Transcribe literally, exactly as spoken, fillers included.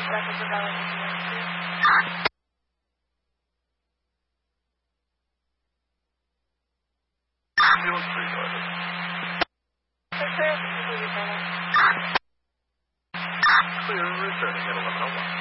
が外側に行きます。 気をついてください。 それはすぐから。 そういうルールにやろうかな。